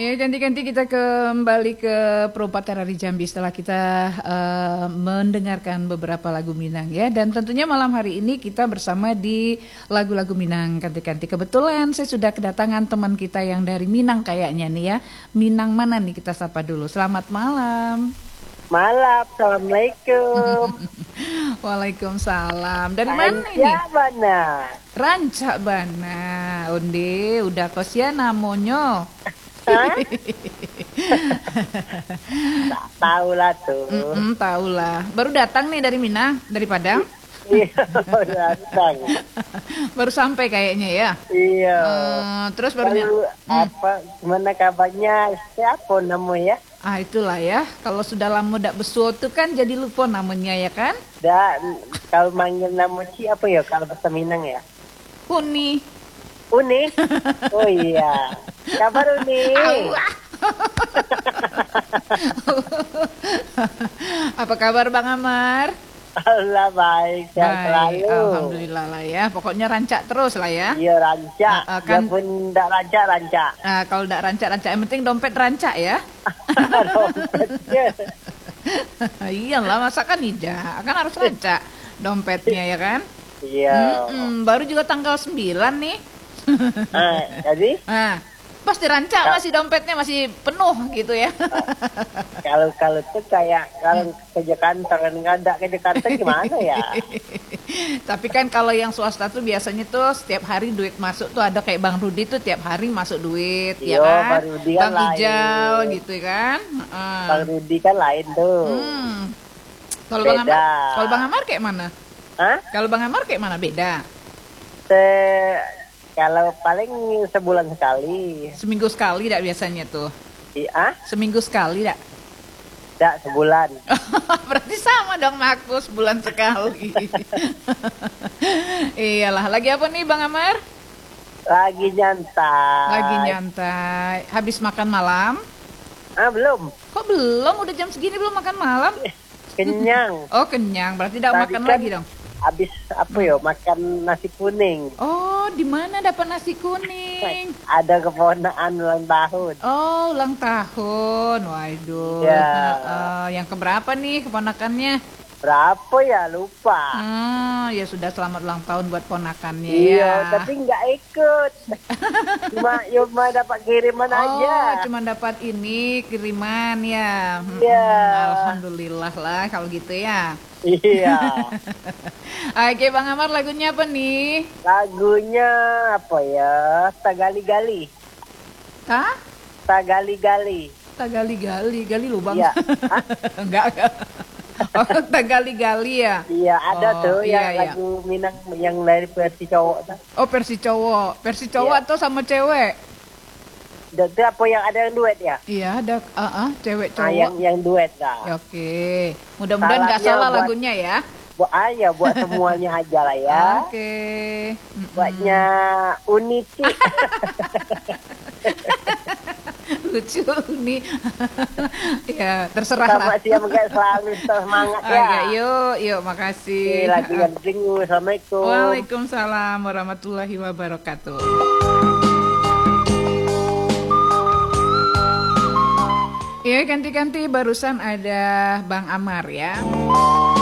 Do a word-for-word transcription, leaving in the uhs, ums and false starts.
Ya, ganti-ganti kita kembali ke Perubatan Hari Jambi setelah kita uh, mendengarkan beberapa lagu Minang ya. Dan tentunya malam hari ini kita bersama di lagu-lagu Minang ganti-ganti. Kebetulan saya sudah kedatangan teman kita yang dari Minang kayaknya nih ya. Minang mana nih, kita sapa dulu. Selamat malam. Malam, Assalamualaikum. Waalaikumsalam. Dari mana ini? Rancak Bana. Rancak Bana. Undi, udah kosia namonyo. Tak tahu lah tuh. Mm-mm, tahu lah. Baru datang nih dari Minang, dari Padang. Iya, baru datang. Baru sampai kayaknya ya. Iya. Uh, terus barunya. Lalu, Hmm. apa? Gimana kabarnya? Siapa namanya? Ah itulah ya. Kalau sudah lama tidak besuo tuh kan jadi lupa namanya ya kan? Dan kalau manggil nama Ci apa ya? Kalau bahasa Minang ya? Uni. Uni. Oh iya. Kabar Uni. Apa kabar Bang Amar? Allah baik, sehat Baik, selalu. alhamdulillah lah ya. Pokoknya rancak terus lah ya. Iya rancak. Ah, ah, kan- Biarpun tidak rancak, rancak. Nah, kalau tidak rancak-rancak, yang penting dompet rancak ya. Dompetnya. Iyalah, masa kan tidak, kan harus rancak dompetnya ya kan. Iya. Mm-mm, baru juga tanggal sembilan nih. Ah, jadi Nah, pas dirancak masih dompetnya masih penuh gitu ya. kalau kalau tuh kayak kalau kerja kantor kan nggak ada kerja kantor gimana ya? Tapi kan kalau yang swasta tuh biasanya tuh setiap hari duit masuk tuh ada kayak Bang Rudi tuh tiap hari masuk duit ya Iya, kan. Bang Rudi kan Bang lain. Ijal gitu kan. Heeh. Bang Rudi kan lain tuh. Hmm. Kalau Bang Beda. Amar, kalau Bang Amar kayak mana? Hah? Kalau Bang Amar kayak mana? Beda. Se- kalau paling sebulan sekali. Seminggu sekali dak biasanya tuh. Iya, Seminggu sekali dak. tidak sebulan. Berarti sama dong Markus bulan sekali. Iyalah, lagi apa nih Bang Amar? Lagi nyantai. Lagi nyantai. Habis makan malam? Ah belum. Kok belum? Udah jam segini belum makan malam? Kenyang. Oh kenyang, berarti tidak Tadi makan kan lagi dong. Habis apa ya? Makan nasi kuning. Oh, di mana dapat nasi kuning? Ada keponakan ulang tahun. Oh, ulang tahun. Waduh. Ya. Heeh, yang keberapa nih keponakannya? Berapa ya? Lupa. Hmm, ya sudah, selamat ulang tahun buat ponakannya Iya, ya. tapi nggak ikut. Cuma cuma dapat kiriman Oh, aja. cuma dapat ini kiriman ya. Mm-mm, Iya. Alhamdulillah lah kalau gitu ya. Iya. Oke, Bang Amar, lagunya apa nih? Lagunya apa ya? Tagali-gali. Hah? Tagali-gali. Tagali-gali, gali lubang. Iya. Enggak, enggak. Oh, tagali-gali ya. Iya, ada Oh, tuh iya, yang iya. lagu Minang yang dari versi cowok tuh. Oh, versi cowok. Versi cowok Iya. atau sama cewek? Dan itu apa yang ada yang duet ya? Iya, ada uh, uh, cewek Nah, yang cowok. yang duet lah. Ya, oke. Mudah-mudahan nggak Salahnya salah buat- lagunya ya. Buat aja buat semuanya aja lah ya. Oke. Mm-mm. Buatnya Uniti. Lucu nih. Ya, terserah Sama lah. siapa kayak selalu semangat ya. Oke, yuk, yuk, makasih. Oke, lagi yang penting. Assalamualaikum. Waalaikumsalam warahmatullahi wabarakatuh. Ya, ganti-ganti barusan ada Bang Amar ya.